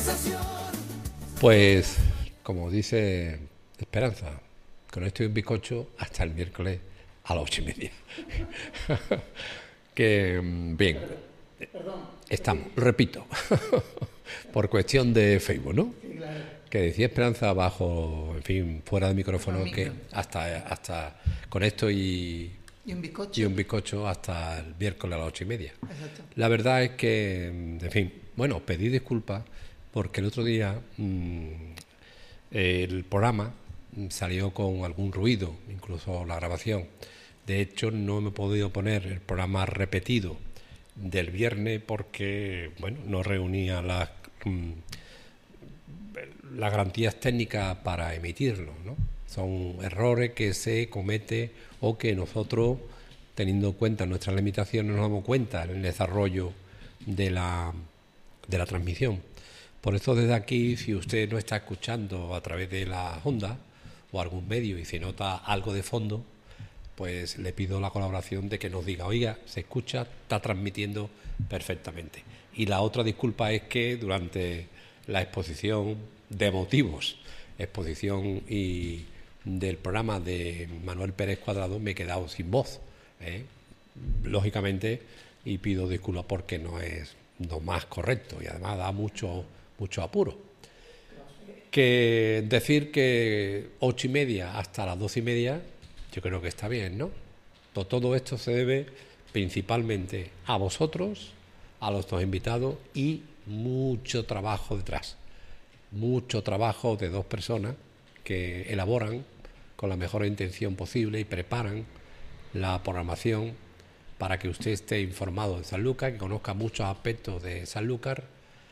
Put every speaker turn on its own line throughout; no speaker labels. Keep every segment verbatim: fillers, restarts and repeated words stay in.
Pues, como dice Esperanza, con esto y un bizcocho hasta el miércoles a las ocho y media. Que, bien, estamos, repito, por cuestión de Facebook, ¿no? Que decía Esperanza abajo, en fin, fuera de micrófono, que hasta, hasta con esto y,
y, un bizcocho.
y un bizcocho hasta el miércoles a las ocho y media. Exacto. La verdad es que, en fin, bueno, pedí disculpas porque el otro día mmm, el programa salió con algún ruido, incluso la grabación. De hecho, no me he podido poner el programa repetido del viernes porque, bueno, no reunía las, mmm, las garantías técnicas para emitirlo, ¿no? Son errores que se cometen o que nosotros, teniendo en cuenta nuestras limitaciones, nos damos cuenta en el desarrollo de la, de la transmisión. Por eso, desde aquí, si usted no está escuchando a través de la onda o algún medio y se nota algo de fondo, pues le pido la colaboración de que nos diga, oiga, se escucha, está transmitiendo perfectamente. Y la otra disculpa es que durante la exposición de motivos, exposición y del programa de Manuel Pérez Cuadrado, me he quedado sin voz, ¿eh? Lógicamente, y pido disculpas porque no es lo más correcto y además da mucho, mucho apuro. Que decir que ocho y media hasta las doce y media, yo creo que está bien, ¿no? Todo esto se debe principalmente a vosotros, a los dos invitados y mucho trabajo detrás. Mucho trabajo de dos personas que elaboran con la mejor intención posible y preparan la programación para que usted esté informado de Sanlúcar, que conozca muchos aspectos de Sanlúcar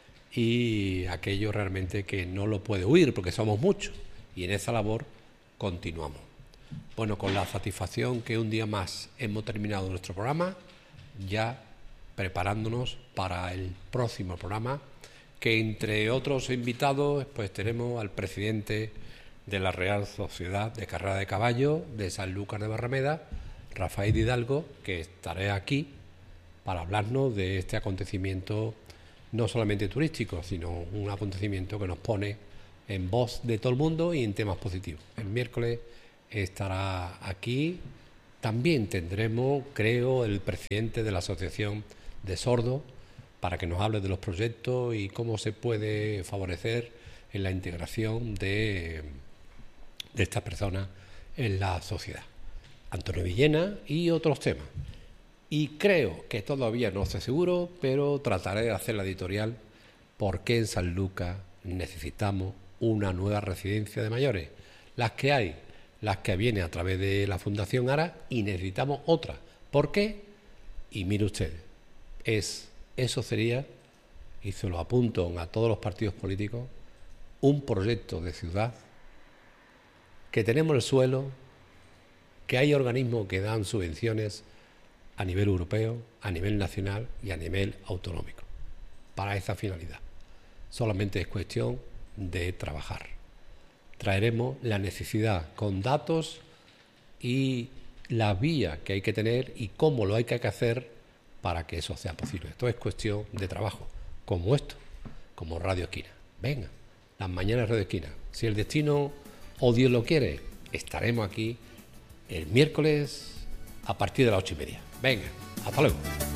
y aquello realmente que no lo puede huir porque somos muchos y en esa labor continuamos. Bueno, con la satisfacción que un día más hemos terminado nuestro programa, ya preparándonos para el próximo programa, que entre otros invitados pues tenemos al presidente de la Real Sociedad de Carrera de Caballo de Sanlúcar de Barrameda, Rafael Hidalgo, que estará aquí para hablarnos de este acontecimiento no solamente turístico, sino un acontecimiento que nos pone en voz de todo el mundo y en temas positivos. El miércoles estará aquí. También tendremos, creo, el presidente de la Asociación de Sordos para que nos hable de los proyectos y cómo se puede favorecer en la integración de, de estas personas en la sociedad. Antonio Villena y otros temas. Y creo que todavía no estoy seguro, pero trataré de hacer la editorial por qué en Sanlúcar necesitamos una nueva residencia de mayores. Las que hay, las que vienen a través de la Fundación ARA y necesitamos otra. ¿Por qué? Y mire usted, es, eso sería, y se lo apunto a todos los partidos políticos, un proyecto de ciudad, que tenemos el suelo, que hay organismos que dan subvenciones a nivel europeo, a nivel nacional y a nivel autonómico, para esa finalidad. Solamente es cuestión de trabajar. Traeremos la necesidad con datos y la vía que hay que tener y cómo lo hay que hacer para que eso sea posible. Esto es cuestión de trabajo, como esto, como Radio Esquina. Venga, las mañanas Radio Esquina. Si el destino o Dios lo quiere, estaremos aquí el miércoles a partir de las ocho y media. Venga, hasta luego.